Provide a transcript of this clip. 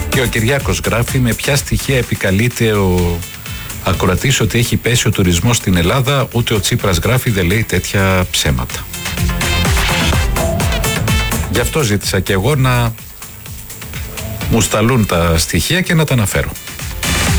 Και ο Κυριάκος γράφει: με ποια στοιχεία επικαλείται ο ακροατής ότι έχει πέσει ο τουρισμός στην Ελλάδα? Ούτε ο Τσίπρας, γράφει, δεν λέει τέτοια ψέματα. Γι' αυτό ζήτησα και εγώ να μου σταλούν τα στοιχεία και να τα αναφέρω.